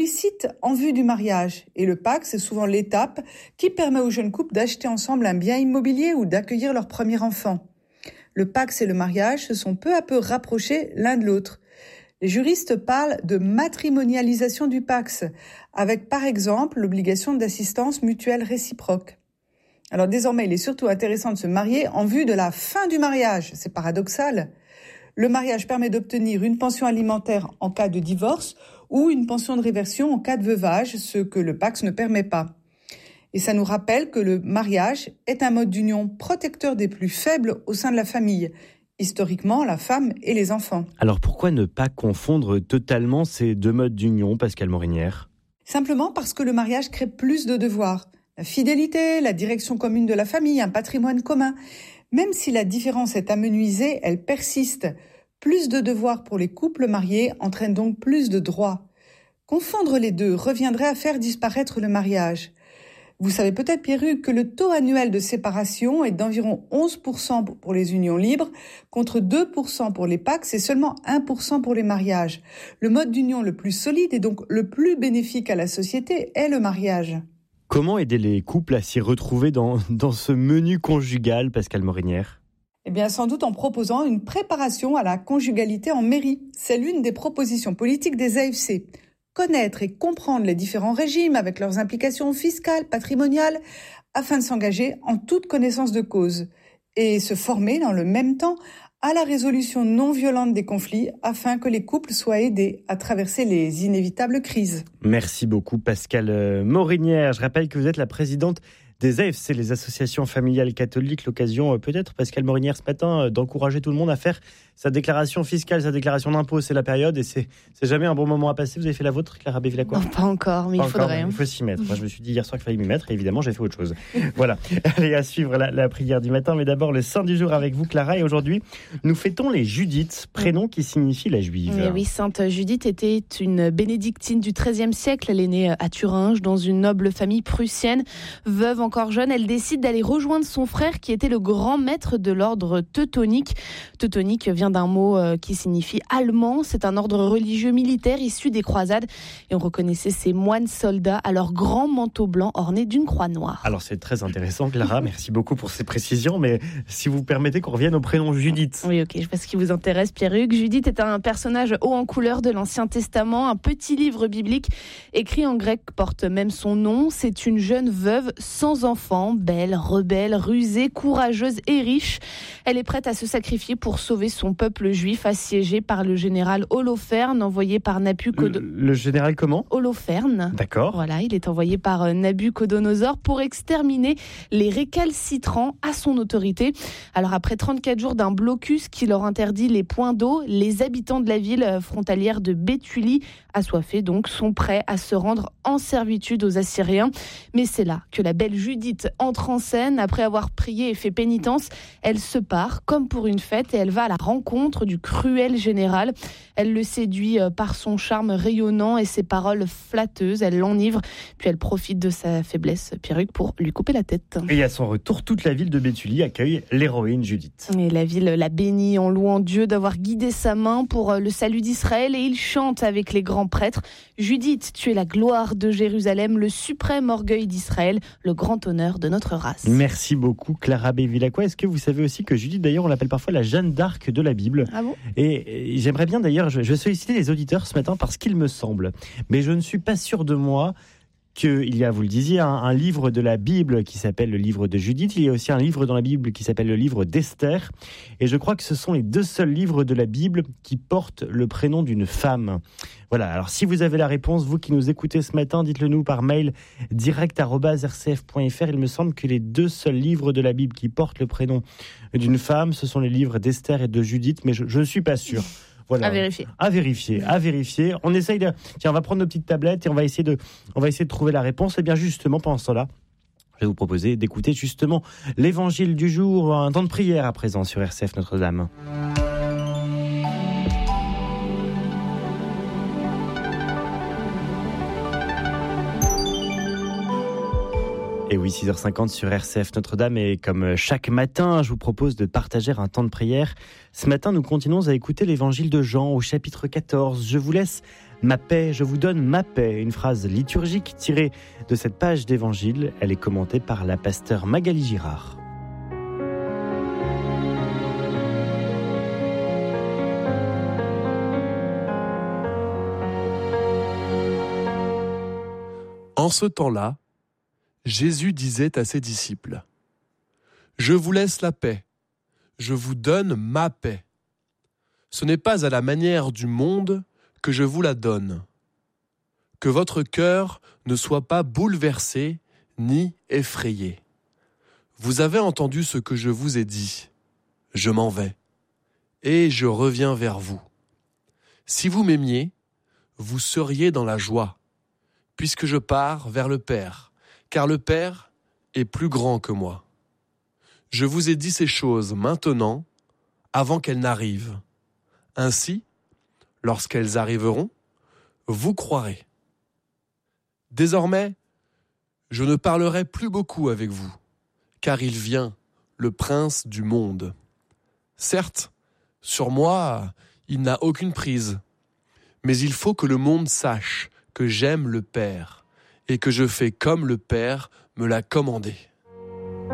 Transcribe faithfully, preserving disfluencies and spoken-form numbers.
Licite en vue du mariage. Et le P A C, c'est souvent l'étape qui permet aux jeunes couples d'acheter ensemble un bien immobilier ou d'accueillir leur premier enfant. Le P A C et le mariage se sont peu à peu rapprochés l'un de l'autre. Les juristes parlent de matrimonialisation du P A C, avec par exemple l'obligation d'assistance mutuelle réciproque. Alors désormais, il est surtout intéressant de se marier en vue de la fin du mariage. C'est paradoxal. Le mariage permet d'obtenir une pension alimentaire en cas de divorce ou une pension de réversion en cas de veuvage, ce que le P A C ne permet pas. Et ça nous rappelle que le mariage est un mode d'union protecteur des plus faibles au sein de la famille. Historiquement, la femme et les enfants. Alors pourquoi ne pas confondre totalement ces deux modes d'union, Pascale Morinière ? Simplement parce que le mariage crée plus de devoirs. La fidélité, la direction commune de la famille, un patrimoine commun. Même si la différence est amenuisée, elle persiste. Plus de devoirs pour les couples mariés entraîne donc plus de droits. Confondre les deux reviendrait à faire disparaître le mariage. Vous savez peut-être, Pierruc, que le taux annuel de séparation est d'environ onze pour cent pour les unions libres, contre deux pour cent pour les P A C et seulement un pour cent pour les mariages. Le mode d'union le plus solide et donc le plus bénéfique à la société est le mariage. Comment aider les couples à s'y retrouver dans, dans ce menu conjugal, Pascale Morinière ? Eh bien, sans doute en proposant une préparation à la conjugalité en mairie. C'est l'une des propositions politiques des A F C. Connaître et comprendre les différents régimes avec leurs implications fiscales, patrimoniales, afin de s'engager en toute connaissance de cause. Et se former dans le même temps à la résolution non violente des conflits afin que les couples soient aidés à traverser les inévitables crises. Merci beaucoup Pascale Morinière. Je rappelle que vous êtes la présidente des A F C, les associations familiales catholiques. L'occasion peut-être, Pascale Morinière, ce matin, d'encourager tout le monde à faire sa déclaration fiscale, sa déclaration d'impôt. C'est la période et c'est, c'est jamais un bon moment à passer. Vous avez fait la vôtre, Clara Bévilacqua ? Non, pas encore, mais pas il encore, faudrait. Mais il faut s'y mettre. Moi, je me suis dit hier soir qu'il fallait m'y mettre et évidemment, j'ai fait autre chose. Voilà. Allez, à suivre la, la prière du matin. Mais d'abord, le saint du jour avec vous, Clara. Et aujourd'hui, nous fêtons les Judith, prénom qui signifie la juive. Et oui, sainte Judith était une bénédictine du treizième siècle. Elle est née à Thuringe, dans une noble famille prussienne. Veuve encore jeune, elle décide d'aller rejoindre son frère qui était le grand maître de l'ordre teutonique. Teutonique vient d'un mot qui signifie allemand. C'est un ordre religieux militaire issu des croisades. Et on reconnaissait ces moines soldats à leur grand manteau blanc orné d'une croix noire. Alors c'est très intéressant, Clara. Merci beaucoup pour ces précisions. Mais si vous permettez qu'on revienne au prénom Judith. Oui, ok. Je sais pas ce qui vous intéresse, Pierruc. Judith est un personnage haut en couleur de l'Ancien Testament. Un petit livre biblique écrit en grec porte même son nom. C'est une jeune veuve sans enfant, belle, rebelle, rusée, courageuse et riche. Elle est prête à se sacrifier pour sauver son peuple juif assiégé par le général Holoferne, envoyé par Nabucodonosor. Le, le général comment ? Holoferne. D'accord. Voilà, il est envoyé par Nabucodonosor pour exterminer les récalcitrants à son autorité. Alors après trente-quatre jours d'un blocus qui leur interdit les points d'eau, les habitants de la ville frontalière de Béthulie, assoiffés donc, sont prêts à se rendre en servitude aux Assyriens. Mais c'est là que la belle Judith entre en scène. Après avoir prié et fait pénitence, elle se part comme pour une fête et elle va à la rencontre du cruel général. Elle le séduit par son charme rayonnant et ses paroles flatteuses. Elle l'enivre, puis elle profite de sa faiblesse, Pierruc, pour lui couper la tête. Et à son retour, toute la ville de Béthulie accueille l'héroïne Judith. Et la ville la bénit en louant Dieu d'avoir guidé sa main pour le salut d'Israël et il chante avec les grands prêtres. Judith, tu es la gloire de Jérusalem, le suprême orgueil d'Israël, le grand honneur de notre race. Merci beaucoup Clara Bévilacqua. Est-ce que vous savez aussi que Judith, d'ailleurs, on l'appelle parfois la Jeanne d'Arc de la Bible ? Ah bon ? Et, et j'aimerais bien d'ailleurs, je, je vais solliciter les auditeurs ce matin parce qu'il me semble, mais je ne suis pas sûr de moi, qu'il y a, vous le disiez, un, un livre de la Bible qui s'appelle le livre de Judith. Il y a aussi un livre dans la Bible qui s'appelle le livre d'Esther. Et je crois que ce sont les deux seuls livres de la Bible qui portent le prénom d'une femme. Voilà, alors si vous avez la réponse, vous qui nous écoutez ce matin, dites-le nous par mail direct arobase r c f point f r. Il me semble que les deux seuls livres de la Bible qui portent le prénom d'une femme, ce sont les livres d'Esther et de Judith, mais je ne suis pas sûr. Voilà. À vérifier. À vérifier, à vérifier. On essaye de... Tiens, on va prendre nos petites tablettes et on va essayer de, on va essayer de trouver la réponse. Et bien justement, pendant ce temps-là, je vais vous proposer d'écouter justement l'évangile du jour, un temps de prière à présent sur R C F Notre-Dame. Et oui, six heures cinquante sur R C F Notre-Dame, et comme chaque matin, je vous propose de partager un temps de prière. Ce matin, nous continuons à écouter l'évangile de Jean au chapitre quatorze. Je vous laisse ma paix, je vous donne ma paix. Une phrase liturgique tirée de cette page d'évangile. Elle est commentée par la pasteure Magali Girard. En ce temps-là, Jésus disait à ses disciples : « Je vous laisse la paix, je vous donne ma paix. Ce n'est pas à la manière du monde que je vous la donne. Que votre cœur ne soit pas bouleversé ni effrayé. Vous avez entendu ce que je vous ai dit. Je m'en vais, et je reviens vers vous. Si vous m'aimiez, vous seriez dans la joie, puisque je pars vers le Père. Car le Père est plus grand que moi. Je vous ai dit ces choses maintenant, avant qu'elles n'arrivent. Ainsi, lorsqu'elles arriveront, vous croirez. Désormais, je ne parlerai plus beaucoup avec vous, car il vient, le Prince du monde. Certes, sur moi, il n'a aucune prise, mais il faut que le monde sache que j'aime le Père, et que je fais comme le Père me l'a commandé.